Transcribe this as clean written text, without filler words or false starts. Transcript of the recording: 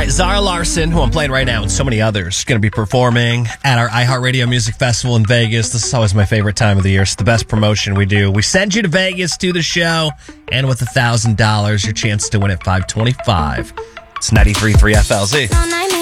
right, Zara Larsson, who I'm playing right now, and so many others, going to be performing at our iHeartRadio Music Festival in Vegas. This is always my favorite time of the year. It's the best promotion we do. We send you to Vegas, do the show, and with $1,000, your chance to win at 525. It's 93.3 FLZ.